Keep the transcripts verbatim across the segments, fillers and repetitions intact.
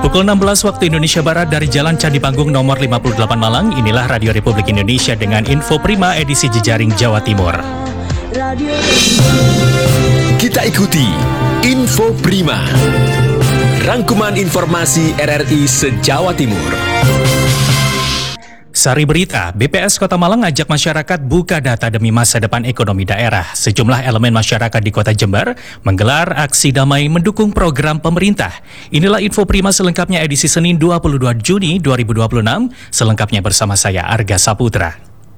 Pukul enam belas waktu Indonesia Barat dari Jalan Candi Panggung nomor lima puluh delapan Malang, inilah Radio Republik Indonesia dengan Info Prima edisi Jejaring Jawa Timur. Kita ikuti Info Prima, rangkuman informasi R R I se-Jawa Timur. Sari berita, B P S Kota Malang ajak masyarakat buka data demi masa depan ekonomi daerah. Sejumlah elemen masyarakat di Kota Jember menggelar aksi damai mendukung program pemerintah. Inilah Info Prima selengkapnya edisi Senin dua puluh dua Juni dua ribu dua puluh enam, selengkapnya bersama saya Arga Saputra.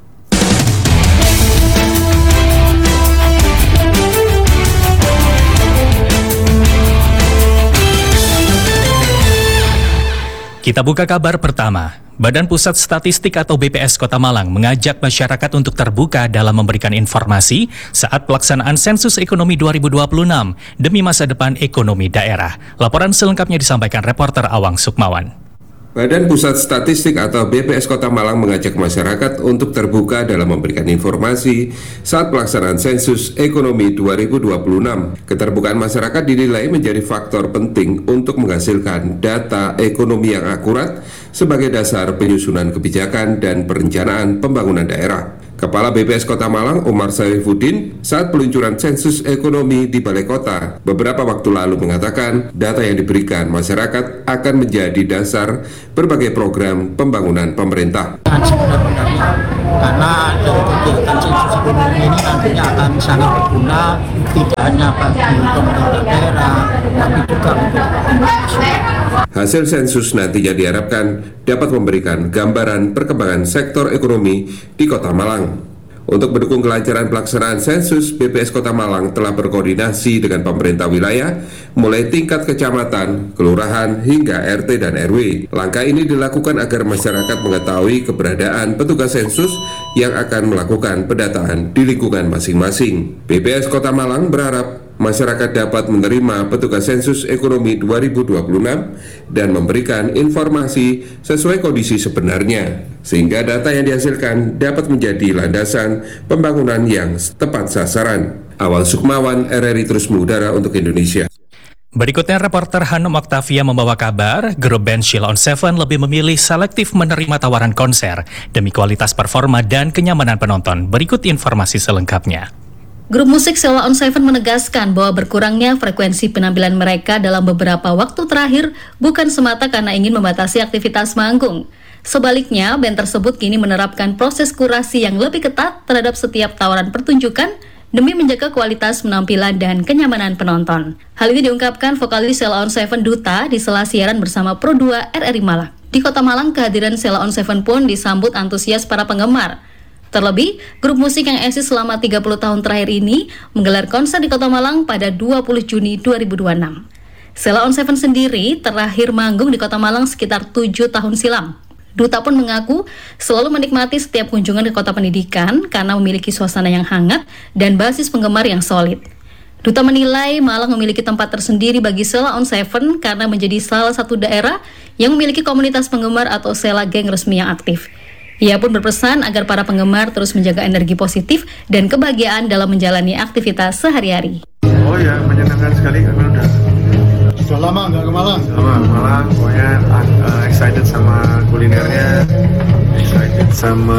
Kita buka kabar pertama. Badan Pusat Statistik atau B P S Kota Malang mengajak masyarakat untuk terbuka dalam memberikan informasi saat pelaksanaan sensus ekonomi dua ribu dua puluh enam demi masa depan ekonomi daerah. Laporan selengkapnya disampaikan reporter Awang Sukmawan. Badan Pusat Statistik atau B P S Kota Malang mengajak masyarakat untuk terbuka dalam memberikan informasi saat pelaksanaan sensus ekonomi dua ribu dua puluh enam. Keterbukaan masyarakat dinilai menjadi faktor penting untuk menghasilkan data ekonomi yang akurat sebagai dasar penyusunan kebijakan dan perencanaan pembangunan daerah. Kepala B P S Kota Malang, Umar Saifuddin, saat peluncuran sensus ekonomi di Balai Kota beberapa waktu lalu mengatakan data yang diberikan masyarakat akan menjadi dasar berbagai program pembangunan pemerintah. Sebenarnya karena kegiatan sensus ekonomi ini nantinya akan sangat berguna tidak hanya bagi pemerintah daerah, tapi juga untuk masyarakat. Hasil sensus nantinya diharapkan dapat memberikan gambaran perkembangan sektor ekonomi di Kota Malang. Untuk mendukung kelancaran pelaksanaan sensus, B P S Kota Malang telah berkoordinasi dengan pemerintah wilayah, mulai tingkat kecamatan, kelurahan, hingga R T dan R W. Langkah ini dilakukan agar masyarakat mengetahui keberadaan petugas sensus yang akan melakukan pendataan di lingkungan masing-masing. B P S Kota Malang berharap masyarakat dapat menerima petugas sensus ekonomi dua ribu dua puluh enam dan memberikan informasi sesuai kondisi sebenarnya, sehingga data yang dihasilkan dapat menjadi landasan pembangunan yang tepat sasaran. Awang Sukmawan, R R I terus mengudara untuk Indonesia. Berikutnya reporter Hanum Octavia membawa kabar, grup band Sheila on Seven lebih memilih selektif menerima tawaran konser demi kualitas performa dan kenyamanan penonton. Berikut informasi selengkapnya. Grup musik Sheila on Seven menegaskan bahwa berkurangnya frekuensi penampilan mereka dalam beberapa waktu terakhir bukan semata karena ingin membatasi aktivitas manggung. Sebaliknya, band tersebut kini menerapkan proses kurasi yang lebih ketat terhadap setiap tawaran pertunjukan demi menjaga kualitas penampilan dan kenyamanan penonton. Hal ini diungkapkan vokalis Sheila on Seven Duta di sela siaran bersama Pro dua R R I Malang. Di Kota Malang, kehadiran Sheila on Seven pun disambut antusias para penggemar. Terlebih, grup musik yang eksis selama tiga puluh tahun terakhir ini menggelar konser di Kota Malang pada dua puluh Juni dua ribu dua puluh enam. Sheila on Seven sendiri terakhir manggung di Kota Malang sekitar tujuh tahun silam. Duta pun mengaku selalu menikmati setiap kunjungan ke kota pendidikan karena memiliki suasana yang hangat dan basis penggemar yang solid. Duta menilai Malang memiliki tempat tersendiri bagi Sheila on Seven karena menjadi salah satu daerah yang memiliki komunitas penggemar atau Sheila Gang resmi yang aktif. Ia pun berpesan agar para penggemar terus menjaga energi positif dan kebahagiaan dalam menjalani aktivitas sehari-hari. Oh ya, menyenangkan sekali karena udah Sudah lama nggak ke Malang? lama ke Malang, pokoknya uh, excited sama kulinernya, excited sama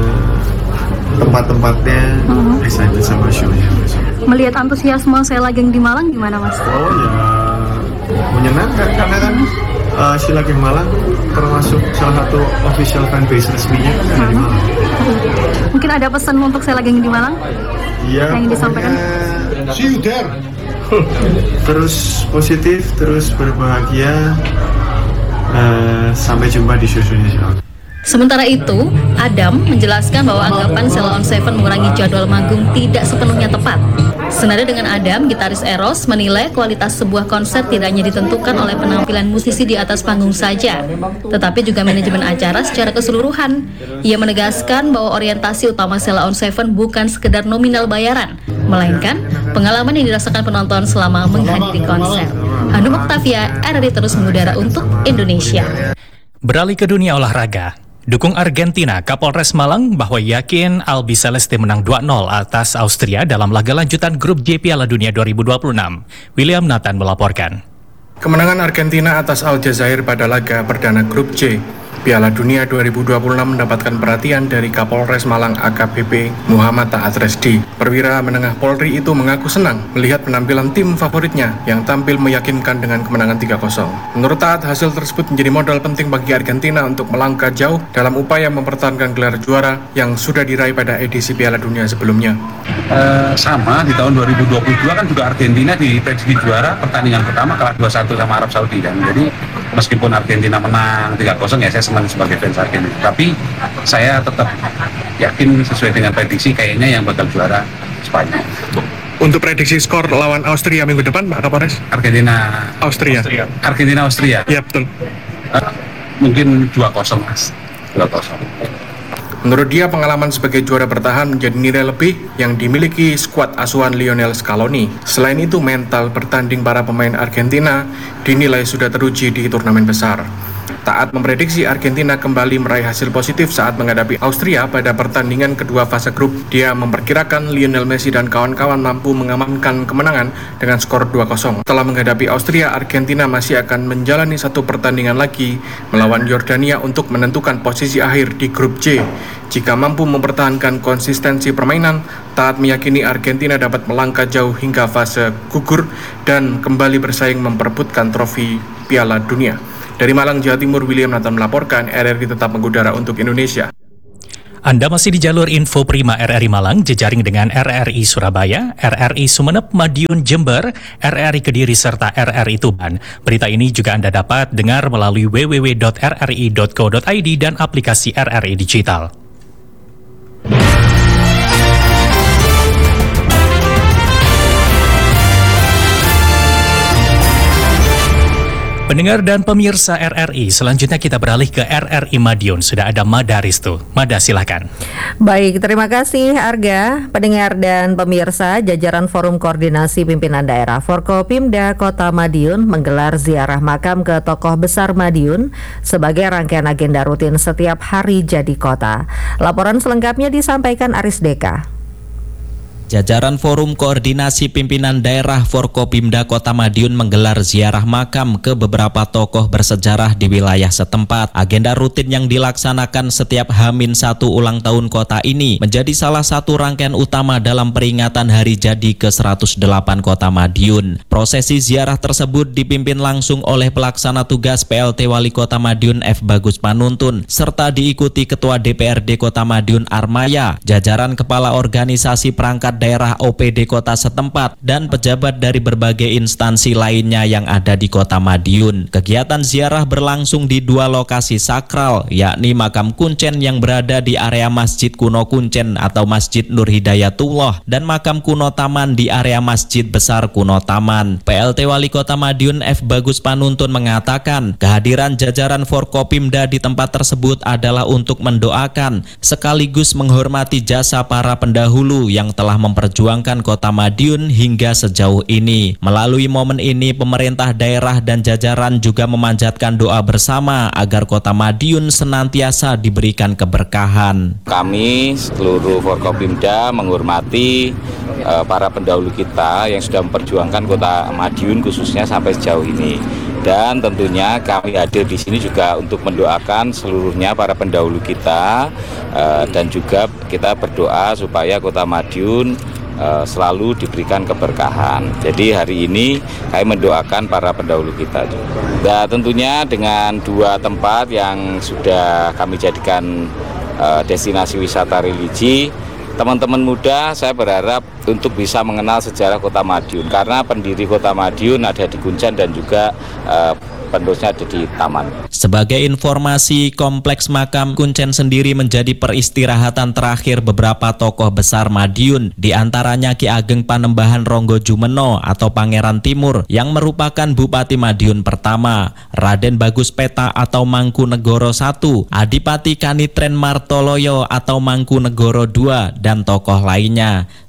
tempat-tempatnya, uh-huh. excited sama show-nya. Melihat antusiasme Sheila Gang di Malang gimana, Mas? Oh ya, menyenangkan karena kan Uh, Sheila Gang Malang termasuk salah satu official fanbase resminya kan ada di Malang. Mungkin ada pesan untuk Sheila Gang di Malang? Iya, yang ingin disampaikan? See you there. Terus positif, terus berbahagia. Uh, sampai jumpa di show-shownya. Sementara itu, Adam menjelaskan bahwa anggapan Sheila on Seven mengurangi jadwal manggung tidak sepenuhnya tepat. Senada dengan Adam, gitaris Eros menilai kualitas sebuah konser tidak hanya ditentukan oleh penampilan musisi di atas panggung saja, tetapi juga manajemen acara secara keseluruhan. Ia menegaskan bahwa orientasi utama Sheila on Seven bukan sekedar nominal bayaran, melainkan pengalaman yang dirasakan penonton selama menghadiri konser. Hanum Octavia, R R I terus mengudara untuk Indonesia. Beralih ke dunia olahraga. Dukung Argentina, Kapolres Malang bahwa yakin Albi Celeste menang dua nol atas Austria dalam laga lanjutan grup J Piala Dunia dua ribu dua puluh enam. William Nathan melaporkan. Kemenangan Argentina atas Aljazair pada laga perdana Grup C Piala Dunia dua ribu dua puluh enam mendapatkan perhatian dari Kapolres Malang A K B P Muhammad Taat Resdi. Perwira menengah Polri itu mengaku senang melihat penampilan tim favoritnya yang tampil meyakinkan dengan kemenangan tiga kosong. Menurut Taat, hasil tersebut menjadi modal penting bagi Argentina untuk melangkah jauh dalam upaya mempertahankan gelar juara yang sudah diraih pada edisi Piala Dunia sebelumnya. Uh, sama di tahun dua ribu dua puluh dua kan juga Argentina diprediksi juara pertandingan pertama kalah dua satu sama Arab Saudi kan. Jadi meskipun Argentina menang tiga kosong ya saya senang sebagai fans Argentina. Tapi saya tetap yakin sesuai dengan prediksi kayaknya yang bakal juara Spanyol. Untuk prediksi skor lawan Austria minggu depan, Pak Kapolres? Argentina Austria. Austria. Argentina Austria. Iya betul. Uh, mungkin dua kosong Mas. dua kosong. Menurut dia, pengalaman sebagai juara bertahan menjadi nilai lebih yang dimiliki skuad asuhan Lionel Scaloni. Selain itu, mental bertanding para pemain Argentina dinilai sudah teruji di turnamen besar. Taat memprediksi Argentina kembali meraih hasil positif saat menghadapi Austria pada pertandingan kedua fase grup. Dia memperkirakan Lionel Messi dan kawan-kawan mampu mengamankan kemenangan dengan skor dua kosong. Setelah menghadapi Austria, Argentina masih akan menjalani satu pertandingan lagi melawan Yordania untuk menentukan posisi akhir di grup C. Jika mampu mempertahankan konsistensi permainan, Taat meyakini Argentina dapat melangkah jauh hingga fase gugur dan kembali bersaing memperebutkan trofi Piala Dunia. Dari Malang, Jawa Timur, William Nathan melaporkan. R R I tetap mengudara untuk Indonesia. Anda masih di jalur Info Prima R R I Malang, jejaring dengan R R I Surabaya, R R I Sumeneb, Madiun, Jember, R R I Kediri, serta R R I Tuban. Berita ini juga Anda dapat dengar melalui w w w dot r r i dot co dot i d dan aplikasi R R I Digital. Pendengar dan pemirsa R R I, selanjutnya kita beralih ke R R I Madiun. Sudah ada Mada Ristu. Mada, silakan. Baik, terima kasih Arga. Pendengar dan pemirsa, jajaran Forum Koordinasi Pimpinan Daerah Forkopimda Kota Madiun menggelar ziarah makam ke tokoh besar Madiun sebagai rangkaian agenda rutin setiap hari jadi kota. Laporan selengkapnya disampaikan Aris Deka. Jajaran Forum Koordinasi Pimpinan Daerah Forkopimda Kota Madiun menggelar ziarah makam ke beberapa tokoh bersejarah di wilayah setempat. Agenda rutin yang dilaksanakan setiap H minus satu ulang tahun kota ini menjadi salah satu rangkaian utama dalam peringatan hari jadi ke seratus delapan Kota Madiun. Prosesi ziarah tersebut dipimpin langsung oleh pelaksana tugas P L T Wali Kota Madiun F. Bagus Panuntun, serta diikuti Ketua D P R D Kota Madiun Armaya, jajaran Kepala Organisasi Perangkat Daerah O P D kota setempat, dan pejabat dari berbagai instansi lainnya yang ada di Kota Madiun. Kegiatan ziarah berlangsung di dua lokasi sakral, yakni makam Kuncen yang berada di area Masjid Kuno Kuncen atau Masjid Nur Hidayatullah, dan makam Kuno Taman di area Masjid Besar Kuno Taman. P L T Wali Kota Madiun F. Bagus Panuntun mengatakan, kehadiran jajaran Forkopimda di tempat tersebut adalah untuk mendoakan sekaligus menghormati jasa para pendahulu yang telah memperjuangkan Kota Madiun hingga sejauh ini. Melalui momen ini, pemerintah daerah dan jajaran juga memanjatkan doa bersama agar Kota Madiun senantiasa diberikan keberkahan. Kami seluruh Forkopimda menghormati uh, para pendahulu kita yang sudah memperjuangkan Kota Madiun khususnya sampai sejauh ini. Dan tentunya kami hadir di sini juga untuk mendoakan seluruhnya para pendahulu kita, uh, dan juga kita berdoa supaya Kota Madiun uh, selalu diberikan keberkahan. Jadi hari ini kami mendoakan para pendahulu kita. Dan tentunya dengan dua tempat yang sudah kami jadikan uh, destinasi wisata religi, teman-teman muda saya berharap untuk bisa mengenal sejarah Kota Madiun, karena pendiri Kota Madiun ada di Kuncen dan juga uh, penerusnya ada di Taman. Sebagai informasi, kompleks makam Kuncen sendiri menjadi peristirahatan terakhir beberapa tokoh besar Madiun, di antaranya Ki Ageng Panembahan Ronggo Jumeno atau Pangeran Timur yang merupakan Bupati Madiun pertama, Raden Bagus Peta atau Mangkunegoro satu, Adipati Kanitren Martoloyo atau Mangkunegoro dua, dan tokoh lainnya. Sementara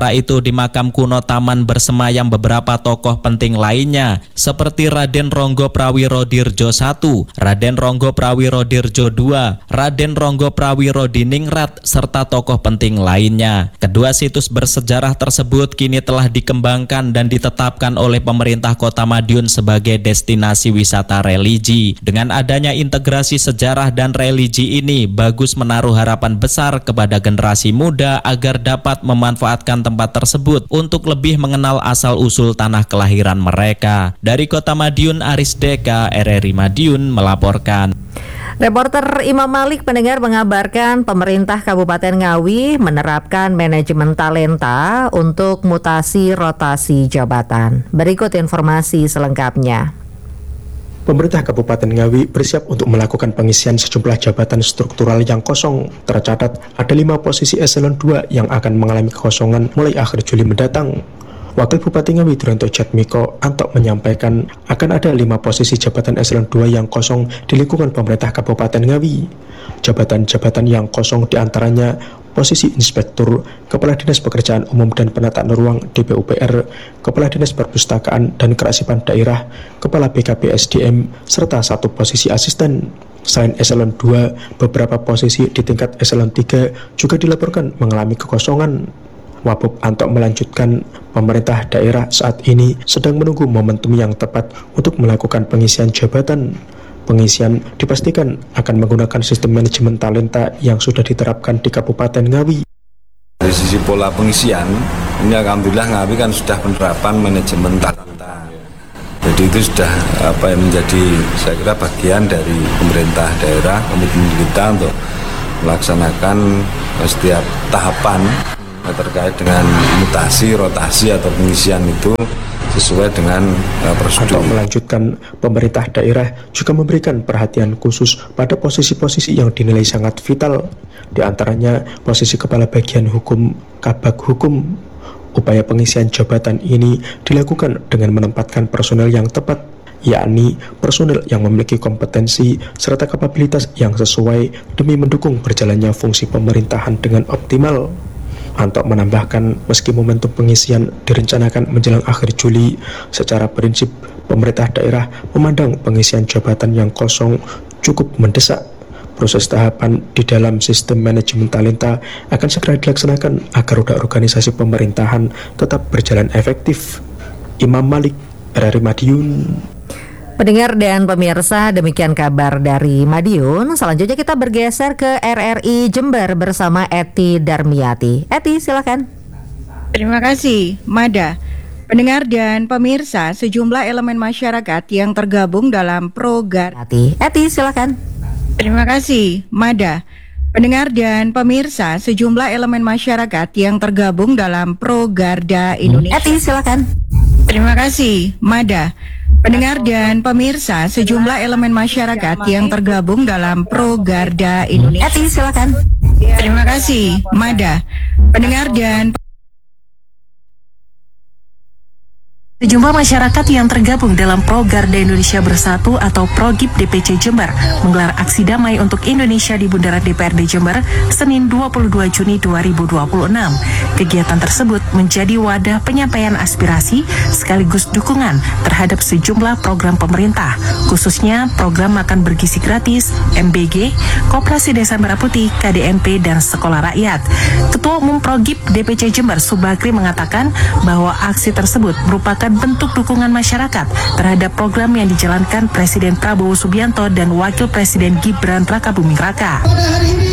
Sementara itu di makam kuno Taman bersemayam beberapa tokoh penting lainnya seperti Raden Ronggo Prawirodirjo satu, Raden Ronggo Prawirodirjo dua, Raden Ronggo Prawirodiningrat, serta tokoh penting lainnya. Kedua situs bersejarah tersebut kini telah dikembangkan dan ditetapkan oleh pemerintah Kota Madiun sebagai destinasi wisata religi. Dengan adanya integrasi sejarah dan religi ini, bagus menaruh harapan besar kepada generasi muda agar dapat memanfaatkan tempat tersebut untuk lebih mengenal asal-usul tanah kelahiran mereka. Dari Kota Madiun, Aris Deka, R R I Madiun melaporkan. Reporter Imam Malik pendengar mengabarkan pemerintah Kabupaten Ngawi menerapkan manajemen talenta untuk mutasi rotasi jabatan. Berikut informasi selengkapnya. Pemerintah Kabupaten Ngawi bersiap untuk melakukan pengisian sejumlah jabatan struktural yang kosong. Tercatat ada lima posisi eselon dua yang akan mengalami kekosongan mulai akhir Juli mendatang. Wakil Bupati Ngawi Duranto Jatmiko Antok menyampaikan akan ada lima posisi jabatan eselon dua yang kosong di lingkungan pemerintah Kabupaten Ngawi. Jabatan-jabatan yang kosong diantaranya posisi Inspektur, Kepala Dinas Pekerjaan Umum dan Penataan Ruang D P U P R, Kepala Dinas Perpustakaan dan Kearsipan Daerah, Kepala B K P S D M, serta satu posisi asisten. Selain eselon dua, beberapa posisi di tingkat eselon tiga juga dilaporkan mengalami kekosongan. Wabub Antok melanjutkan, pemerintah daerah saat ini sedang menunggu momentum yang tepat untuk melakukan pengisian jabatan. Pengisian dipastikan akan menggunakan sistem manajemen talenta yang sudah diterapkan di Kabupaten Ngawi. Dari sisi pola pengisian, ini alhamdulillah Ngawi kan sudah penerapan manajemen talenta. Jadi itu sudah apa yang menjadi saya kira bagian dari pemerintah daerah, komitmen kita untuk melaksanakan setiap tahapan terkait dengan mutasi, rotasi atau pengisian itu sesuai dengan uh, prosedur. Untuk melanjutkan, pemerintah daerah juga memberikan perhatian khusus pada posisi-posisi yang dinilai sangat vital, di antaranya posisi Kepala Bagian Hukum, Kabag Hukum. Upaya pengisian jabatan ini dilakukan dengan menempatkan personel yang tepat, yakni personel yang memiliki kompetensi serta kapabilitas yang sesuai demi mendukung berjalannya fungsi pemerintahan dengan optimal. Antok menambahkan, meski momentum pengisian direncanakan menjelang akhir Juli, secara prinsip pemerintah daerah memandang pengisian jabatan yang kosong cukup mendesak. Proses tahapan di dalam sistem manajemen talenta akan segera dilaksanakan agar roda organisasi pemerintahan tetap berjalan efektif. Imam Malik, R R I Madiun. Pendengar dan pemirsa, demikian kabar dari Madiun. Selanjutnya kita bergeser ke R R I Jember bersama Eti Darmiati. Eti, silakan. Terima kasih, Mada. Pendengar dan pemirsa, sejumlah elemen masyarakat yang tergabung dalam program. Eti, Eti, silakan. Terima kasih, Mada. Pendengar dan pemirsa, sejumlah elemen masyarakat yang tergabung dalam Progarda Indonesia. Eti, silakan. Terima kasih, Mada. Pendengar dan pemirsa, sejumlah elemen masyarakat yang tergabung dalam Progarda Indonesia. Eti, silakan. Terima kasih, Mada. Pendengar dan sejumlah masyarakat yang tergabung dalam Progarda Indonesia Bersatu atau Progib D P C Jember menggelar aksi damai untuk Indonesia di Bundaran D P R D Jember Senin dua puluh dua Juni dua ribu dua puluh enam. Kegiatan tersebut menjadi wadah penyampaian aspirasi sekaligus dukungan terhadap sejumlah program pemerintah, khususnya program makan bergizi gratis, M B G, Koperasi Desa Merah Putih, K D M P, dan Sekolah Rakyat. Ketua Umum Progib D P C Jember Subakri mengatakan bahwa aksi tersebut merupakan bentuk dukungan masyarakat terhadap program yang dijalankan Presiden Prabowo Subianto dan Wakil Presiden Gibran Rakabuming Raka. Pada hari ini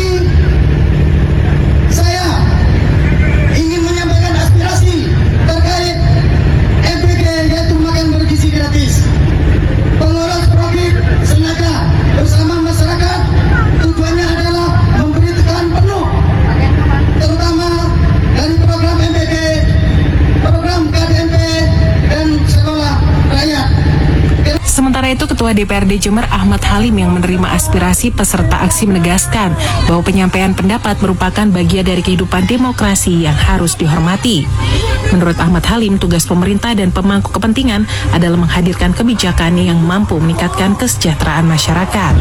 saya ingin menyampaikan aspirasi terkait M B G, yaitu makan bergizi gratis. Pengurus Progib sengaja bersama masyarakat tujuannya adalah memberi tekanan penuh terutama dari program M B G, program K D M P, dan Sekolah Rakyat. Sementara itu, Ketua D P R D Jember Ahmad Halim yang menerima aspirasi peserta aksi menegaskan bahwa penyampaian pendapat merupakan bagian dari kehidupan demokrasi yang harus dihormati. Menurut Ahmad Halim, tugas pemerintah dan pemangku kepentingan adalah menghadirkan kebijakan yang mampu meningkatkan kesejahteraan masyarakat.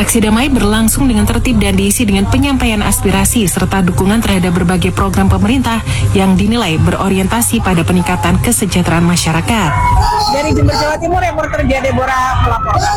Aksi damai berlangsung dengan tertib dan diisi dengan penyampaian aspirasi serta dukungan terhadap berbagai program pemerintah yang dinilai berorientasi pada peningkatan kesejahteraan masyarakat. Dari Jember, Jawa Timur, reporter Dia Deborah melaporkan.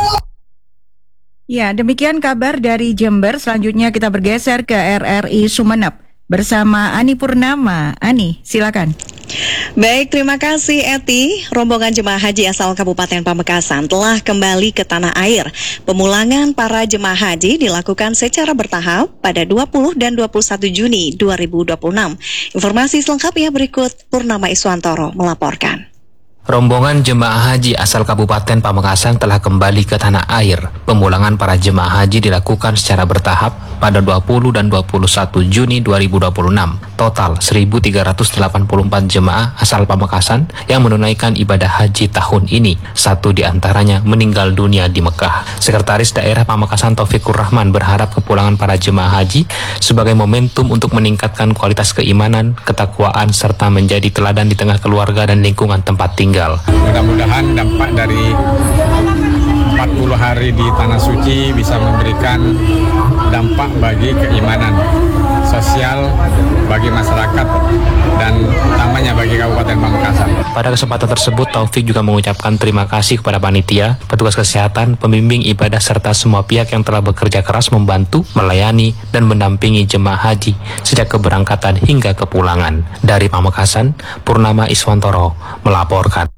Ya, demikian kabar dari Jember. Selanjutnya kita bergeser ke R R I Sumeneb bersama Ani Purnama. Ani, silakan. Baik, terima kasih Eti. Rombongan jemaah haji asal Kabupaten Pamekasan telah kembali ke tanah air. Pemulangan para jemaah haji dilakukan secara bertahap pada dua puluh dan dua puluh satu Juni dua ribu dua puluh enam. Informasi selengkapnya berikut, Purnama Iswantoro melaporkan. Rombongan jemaah haji asal Kabupaten Pamekasan telah kembali ke tanah air. Pemulangan para jemaah haji dilakukan secara bertahap pada dua puluh dan dua puluh satu Juni dua ribu dua puluh enam. Total seribu tiga ratus delapan puluh empat jemaah asal Pamekasan yang menunaikan ibadah haji tahun ini. Satu di antaranya meninggal dunia di Mekah. Sekretaris Daerah Pamekasan Taufikur Rahman berharap kepulangan para jemaah haji sebagai momentum untuk meningkatkan kualitas keimanan, ketakwaan, serta menjadi teladan di tengah keluarga dan lingkungan tempat tinggal. Mudah-mudahan dampak dari empat puluh hari di Tanah Suci bisa memberikan dampak bagi keimanan sosial bagi masyarakat dan utamanya bagi Kabupaten Pamekasan. Pada kesempatan tersebut, Taufik juga mengucapkan terima kasih kepada panitia, petugas kesehatan, pembimbing ibadah serta semua pihak yang telah bekerja keras membantu, melayani, dan mendampingi jemaah haji sejak keberangkatan hingga kepulangan. Dari Pamekasan, Purnama Iswantoro melaporkan.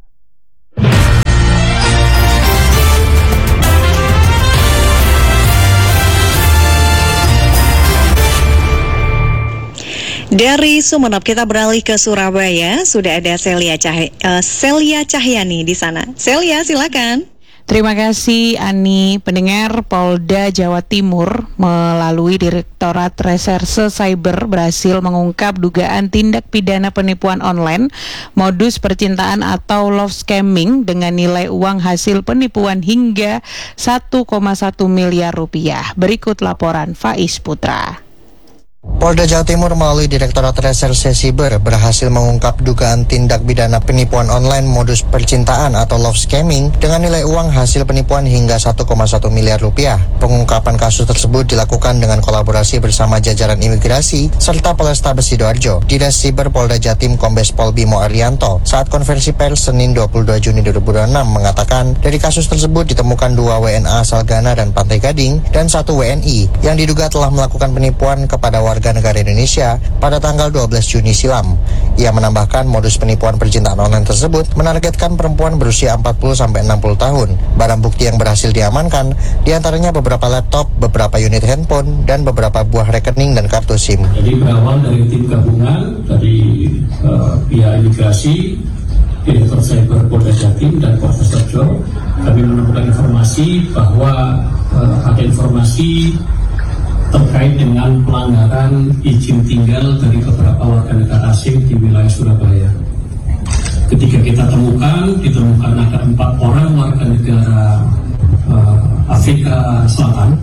Dari Sumeneb kita beralih ke Surabaya. Sudah ada Celia Cahya, uh, Celia Cahyani di sana. Celia, silakan. Terima kasih Ani. Pendengar, Polda Jawa Timur melalui Direktorat Reserse Cyber berhasil mengungkap dugaan tindak pidana penipuan online, modus percintaan atau love scamming dengan nilai uang hasil penipuan hingga satu koma satu miliar rupiah. Berikut laporan Faiz Putra. Polda Jawa Timur melalui Direktorat Reserse Cyber berhasil mengungkap dugaan tindak pidana penipuan online modus percintaan atau love scamming dengan nilai uang hasil penipuan hingga satu koma satu miliar rupiah. Pengungkapan kasus tersebut dilakukan dengan kolaborasi bersama jajaran imigrasi serta Polrestabes Sidoarjo. Dinas Siber Polda Jatim Kombes Pol Bimo Arianto saat konferensi pers Senin dua puluh dua Juni dua ribu dua puluh enam mengatakan dari kasus tersebut ditemukan dua W N A asal Ghana dan Pantai Gading dan satu W N I yang diduga telah melakukan penipuan kepada warga negara Indonesia pada tanggal dua belas Juni silam. Ia menambahkan modus penipuan percintaan online tersebut menargetkan perempuan berusia empat puluh sampai enam puluh tahun. Barang bukti yang berhasil diamankan diantaranya beberapa laptop, beberapa unit handphone, dan beberapa buah rekening dan kartu SIM. Jadi berawal dari tim gabungan dari uh, pihak imigrasi, Direktur Cyber Polda Jatim dan Polres Sidoarjo, kami menemukan informasi bahwa uh, ada informasi terkait dengan pelanggaran izin tinggal dari beberapa warga negara asing di wilayah Surabaya. Ketika kita temukan, ditemukan ada empat orang warga negara uh, Afrika Selatan.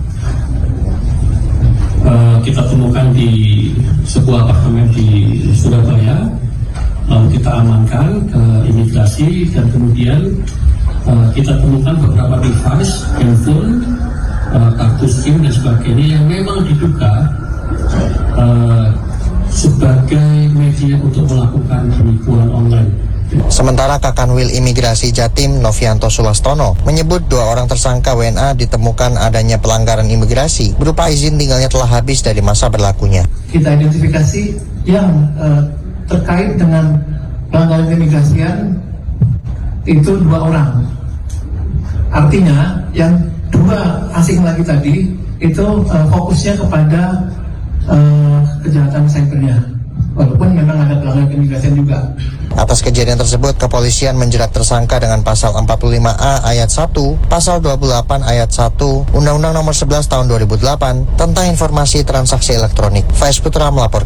Uh, kita temukan di sebuah apartemen di Surabaya, lalu kita amankan ke imigrasi dan kemudian uh, kita temukan beberapa device, handphone, Uh, kartu SIM dan sebagainya yang memang diduga uh, sebagai media untuk melakukan penipuan online. Sementara Kakanwil Imigrasi Jatim Novianto Sulastono menyebut dua orang tersangka W N A ditemukan adanya pelanggaran imigrasi berupa izin tinggalnya telah habis dari masa berlakunya. Kita identifikasi yang uh, terkait dengan pelanggaran imigrasian itu dua orang. Artinya yang dua asing lagi tadi itu uh, fokusnya kepada uh, kejahatan cybernya, walaupun memang ada pelanggaran imigrasian juga. Atas kejadian tersebut, kepolisian menjerat tersangka dengan pasal empat puluh lima A ayat satu, pasal dua puluh delapan ayat satu, Undang-Undang Nomor sebelas Tahun dua ribu delapan tentang informasi transaksi elektronik. Faiz Putra melapor.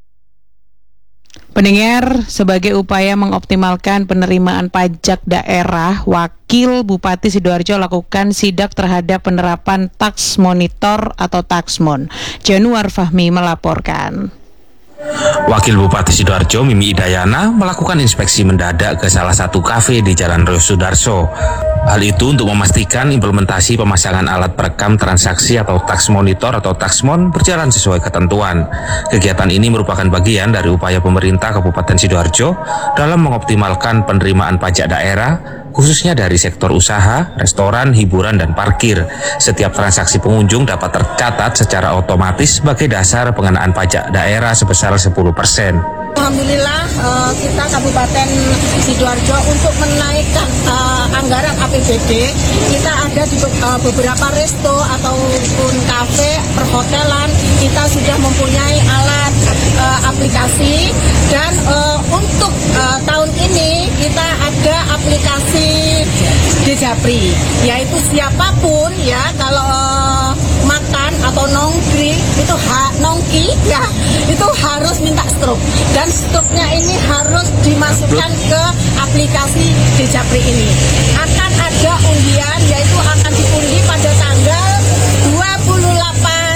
Pendengar, sebagai upaya mengoptimalkan penerimaan pajak daerah, Wakil Bupati Sidoarjo lakukan sidak terhadap penerapan Tax Monitor atau Taxmon. Januar Fahmi melaporkan. Wakil Bupati Sidoarjo Mimi Idayana melakukan inspeksi mendadak ke salah satu kafe di Jalan Ryo Sudarso. Hal itu untuk memastikan implementasi pemasangan alat perekam transaksi atau tax monitor atau taxmon berjalan sesuai ketentuan. Kegiatan ini merupakan bagian dari upaya pemerintah Kabupaten Sidoarjo dalam mengoptimalkan penerimaan pajak daerah, khususnya dari sektor usaha, restoran, hiburan, dan parkir. Setiap transaksi pengunjung dapat tercatat secara otomatis sebagai dasar pengenaan pajak daerah sebesar sepuluh persen. Alhamdulillah uh, kita Kabupaten Sidoarjo untuk menaikkan uh, anggaran A P B D, kita ada di uh, beberapa resto ataupun kafe, perhotelan, kita sudah mempunyai alat uh, aplikasi, dan uh, untuk uh, tahun ini kita ada aplikasi Dejapri, yaitu siapapun ya kalau uh, makan atau nongki itu ha, nongki ya itu harus minta struk, dan struknya ini harus dimasukkan ke aplikasi Dejapri ini. Akan ada undian, yaitu akan diundi pada tanggal dua puluh delapan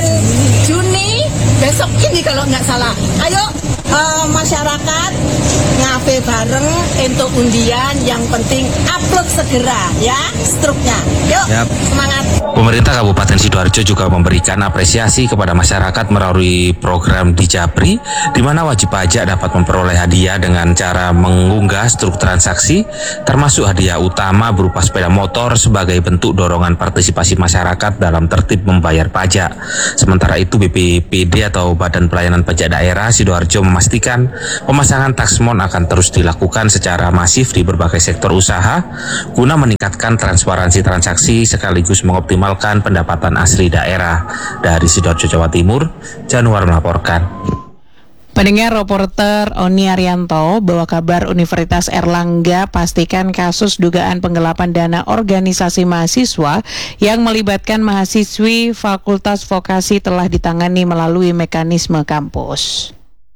Juni besok ini kalau nggak salah. Ayo uh, masyarakat ngafe bareng untuk undian, yang penting upload segera ya struknya. Yuk, yep. Semangat. Pemerintah Kabupaten Sidoarjo juga memberikan apresiasi kepada masyarakat melalui program Dejapri, di mana wajib pajak dapat memperoleh hadiah dengan cara mengunggah struk transaksi, termasuk hadiah utama berupa sepeda motor sebagai bentuk dorongan partisipasi masyarakat dalam tertib membayar pajak. Sementara itu B P P D atau Badan Pelayanan Pajak Daerah Sidoarjo memastikan pemasangan taxmon akan terus dilakukan secara masif di berbagai sektor usaha guna meningkatkan transparansi transaksi sekaligus mengoptimalkan pendapatan asli daerah. Dari Sidoarjo, Jawa Timur, Januar melaporkan. Pendengar, reporter Oni Arianto bawa kabar Universitas Erlangga pastikan kasus dugaan penggelapan dana organisasi mahasiswa yang melibatkan mahasiswi Fakultas Vokasi telah ditangani melalui mekanisme kampus.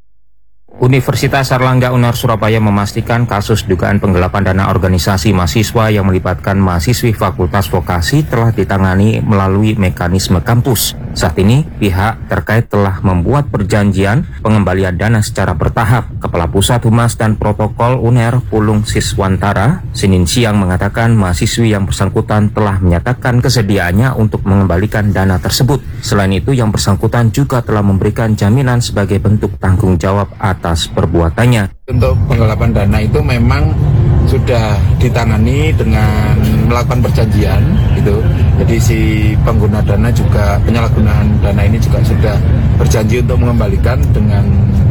Universitas Erlangga Uner Surabaya memastikan kasus dugaan penggelapan dana organisasi mahasiswa yang melibatkan mahasiswi Fakultas Vokasi telah ditangani melalui mekanisme kampus. Saat ini, pihak terkait telah membuat perjanjian pengembalian dana secara bertahap. Kepala Pusat Humas dan Protokol Uner Pulung Siswantara Senin siang mengatakan mahasiswi yang bersangkutan telah menyatakan kesediaannya untuk mengembalikan dana tersebut. Selain itu, yang bersangkutan juga telah memberikan jaminan sebagai bentuk tanggung jawab atas perbuatannya. Untuk penggelapan dana itu memang sudah ditangani dengan melakukan perjanjian gitu. Jadi si pengguna dana juga, penyalahgunaan dana ini juga sudah berjanji untuk mengembalikan dengan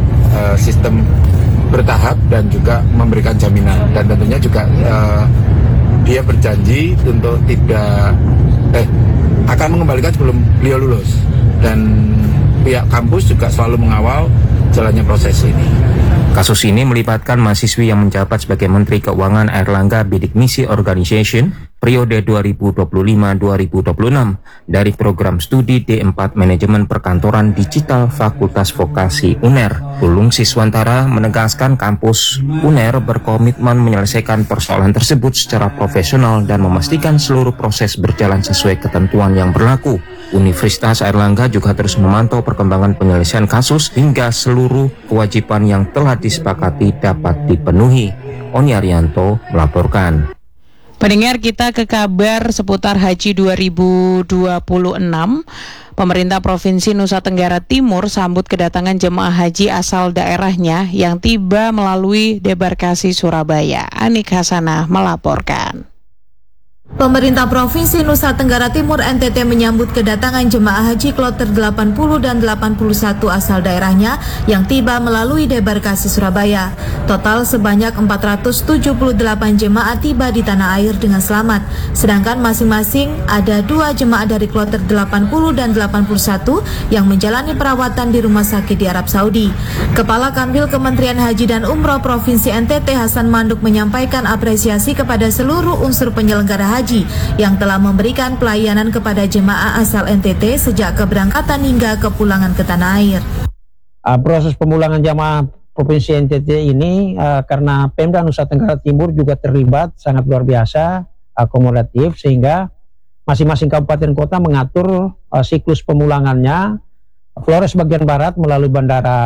uh, sistem bertahap dan juga memberikan jaminan, dan tentunya juga uh, dia berjanji untuk tidak eh akan mengembalikan sebelum beliau lulus, dan pihak kampus juga selalu mengawal jalannya proses ini. Kasus ini melibatkan mahasiswi yang menjabat sebagai Menteri Keuangan Erlangga Bidik Misi Organization periode dua ribu dua puluh lima sampai dua ribu dua puluh enam dari program studi D empat Manajemen Perkantoran Digital Fakultas Vokasi Uner. Pulung Siswantara menegaskan kampus Uner berkomitmen menyelesaikan persoalan tersebut secara profesional dan memastikan seluruh proses berjalan sesuai ketentuan yang berlaku. Universitas Erlangga juga terus memantau perkembangan penyelesaian kasus hingga seluruh kewajiban yang telah disepakati dapat dipenuhi. Oni Arianto melaporkan. Pendengar, kita ke kabar seputar Haji dua ribu dua puluh enam. Pemerintah Provinsi Nusa Tenggara Timur sambut kedatangan jemaah haji asal daerahnya yang tiba melalui debarkasi Surabaya. Anik Hasanah melaporkan. Pemerintah Provinsi Nusa Tenggara Timur N T T menyambut kedatangan jemaah haji kloter delapan puluh dan delapan puluh satu asal daerahnya yang tiba melalui debarkasi Surabaya. Total sebanyak empat ratus tujuh puluh delapan jemaah tiba di tanah air dengan selamat, sedangkan masing-masing ada dua jemaah dari kloter delapan puluh dan delapan puluh satu yang menjalani perawatan di rumah sakit di Arab Saudi. Kepala Kanwil Kementerian Haji dan Umroh Provinsi N T T Hasan Manduk menyampaikan apresiasi kepada seluruh unsur penyelenggara haji Haji yang telah memberikan pelayanan kepada jemaah asal N T T sejak keberangkatan hingga kepulangan ke tanah air. Uh, proses pemulangan jemaah Provinsi N T T ini uh, karena Pemda Nusa Tenggara Timur juga terlibat sangat luar biasa, akomodatif, sehingga masing-masing kabupaten kota mengatur uh, siklus pemulangannya. Flores bagian barat melalui Bandara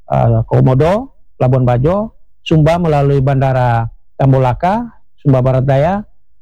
uh, Komodo, Labuan Bajo, Sumba melalui Bandara Tambolaka, Sumba Barat Daya,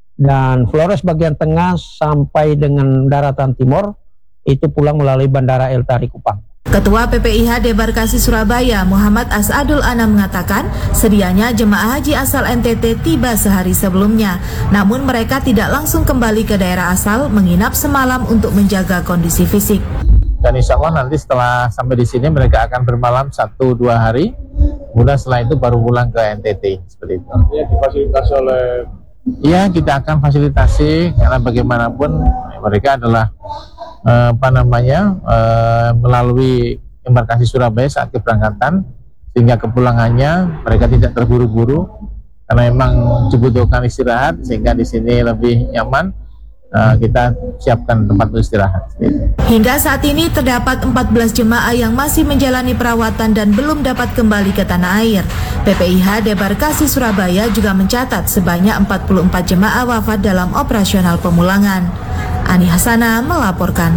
dan Flores bagian tengah sampai dengan daratan timur itu pulang melalui Bandara El Tari Kupang. Ketua P P I H Debarkasi Surabaya Muhammad Asadul Anam mengatakan sedianya jemaah haji asal N T T tiba sehari sebelumnya, namun mereka tidak langsung kembali ke daerah asal, menginap semalam untuk menjaga kondisi fisik. Dan insya Allah nanti setelah sampai di sini mereka akan bermalam satu dua hari, kemudian setelah itu baru pulang ke N T T seperti itu. Ya, difasilitasi oleh. Iya, kita akan fasilitasi karena bagaimanapun mereka adalah eh, apa namanya eh, melalui embarkasi Surabaya saat keberangkatan, sehingga kepulangannya mereka tidak terburu-buru karena memang dibutuhkan istirahat, sehingga di sini lebih nyaman. Uh, kita siapkan tempat istirahat. Hingga saat ini terdapat empat belas jemaah yang masih menjalani perawatan dan belum dapat kembali ke tanah air. P P I H Debarkasi Surabaya juga mencatat sebanyak empat puluh empat jemaah wafat dalam operasional pemulangan. Ani Hasana melaporkan.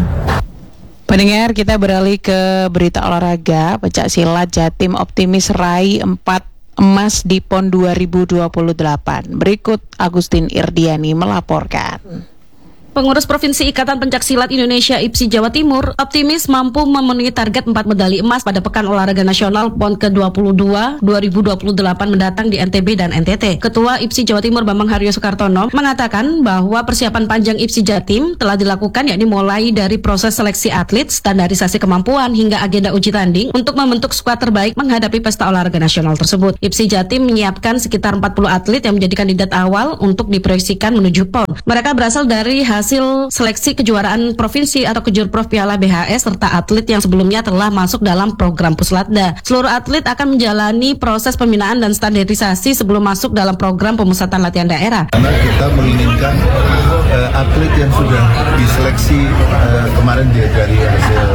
Pendengar, kita beralih ke berita olahraga. Pencak silat Jatim optimis raih empat emas di PON dua ribu dua puluh delapan. Berikut Agustin Irdiani melaporkan. Pengurus Provinsi Ikatan Pencaksilat Indonesia I P S I Jawa Timur optimis mampu memenuhi target empat medali emas pada Pekan Olahraga Nasional PON ke dua puluh dua dua ribu dua puluh delapan mendatang di N T B dan N T T. Ketua I P S I Jawa Timur Bambang Haryo Soekartono mengatakan bahwa persiapan panjang I P S I Jatim telah dilakukan, yakni mulai dari proses seleksi atlet, standarisasi kemampuan hingga agenda uji tanding untuk membentuk skuad terbaik menghadapi Pesta Olahraga Nasional tersebut. I P S I Jatim menyiapkan sekitar empat puluh atlet yang menjadi kandidat awal untuk diproyeksikan menuju PON. Mereka berasal dari hasil hasil seleksi kejuaraan provinsi atau Kejurprov Piala B H S serta atlet yang sebelumnya telah masuk dalam program Puslatda. Seluruh atlet akan menjalani proses pembinaan dan standarisasi sebelum masuk dalam program pemusatan latihan daerah. Karena kita menginginkan uh, atlet yang sudah diseleksi uh, kemarin dia dari hasil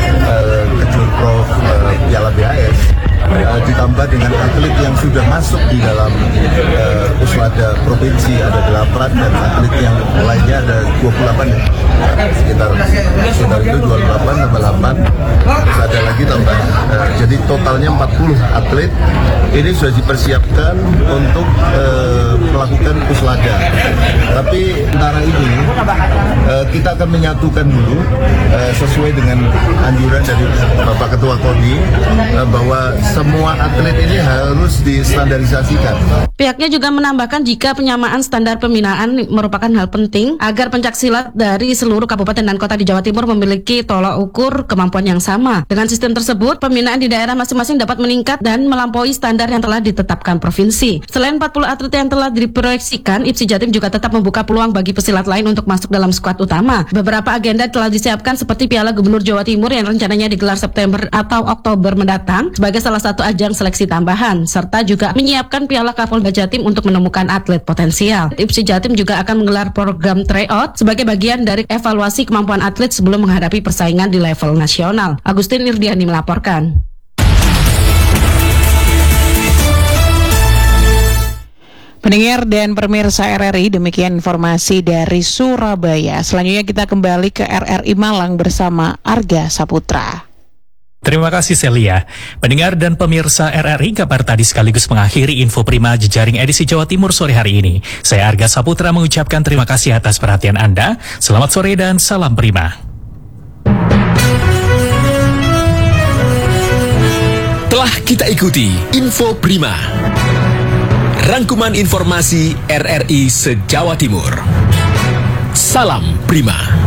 uh, Kejurprov uh, Piala B H S uh, ditambah dengan atlet yang sudah masuk di dalam uh, Puslatda provinsi ada delapan dan atlet yang lainnya ada dua puluh delapan ya. Sekitar sekitar itu dua puluh delapan tambah delapan terus ada lagi tambah uh, jadi totalnya empat puluh atlet ini sudah dipersiapkan untuk uh, melakukan Puslatda. Tapi antara ini uh, kita akan menyatukan dulu uh, sesuai dengan anjuran dari Bapak Ketua Koni uh, bahwa semua atlet ini harus distandarisasikan. Pihaknya juga menambahkan jika penyamaan standar pembinaan merupakan hal penting agar pencaksilat dari seluruh kabupaten dan kota di Jawa Timur memiliki tolak ukur kemampuan yang sama. Dengan sistem tersebut, pembinaan di daerah masing-masing dapat meningkat dan melampaui standar yang telah ditetapkan provinsi. Selain empat puluh atlet yang telah diproyeksikan, I P S I Jatim juga tetap membuka peluang bagi pesilat lain untuk masuk dalam skuad utama. Beberapa agenda telah disiapkan seperti Piala Gubernur Jawa Timur yang rencananya digelar September atau Oktober mendatang sebagai salah satu ajang seleksi tambahan, serta juga menyiapkan Piala Kapolda Jatim untuk menemukan atlet potensial. I P S I Jatim juga akan menggelar program tryout sebagai bagian dari evaluasi kemampuan atlet sebelum menghadapi persaingan di level nasional. Agustin Irdiani melaporkan. Pendengar dan pemirsa R R I, demikian informasi dari Surabaya. Selanjutnya kita kembali ke R R I Malang bersama Arga Saputra. Terima kasih Celia. Pendengar dan pemirsa R R I, kabar tadi sekaligus mengakhiri info Prima Jejaring edisi Jawa Timur sore hari ini. Saya Arga Saputra mengucapkan terima kasih atas perhatian Anda. Selamat sore dan salam Prima. Telah kita ikuti info Prima, rangkuman informasi R R I se-Jawa Timur. Salam Prima.